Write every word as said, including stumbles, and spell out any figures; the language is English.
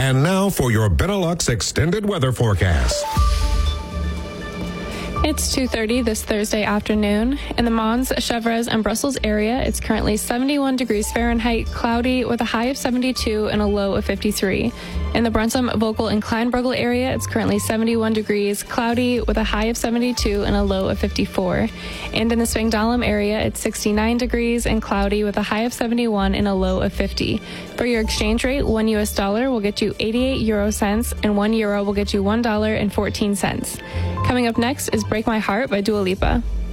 And now for your Benelux extended weather forecast. It's two thirty this Thursday afternoon. In the Mons, Chevres, and Brussels area, it's currently seventy-one degrees Fahrenheit, cloudy with a high of seventy-two and a low of fifty-three. In the Brunsum, Vogel, and Kleinbrugel area, it's currently seventy-one degrees, cloudy with a high of seventy-two and a low of fifty-four. And in the Spangdahlem area, it's sixty-nine degrees and cloudy with a high of seventy-one and a low of fifty. For your exchange rate, one U S dollar will get you eighty-eight euro cents, and one euro will get you one dollar and fourteen cents. Coming up next is Break My Heart by Dua Lipa.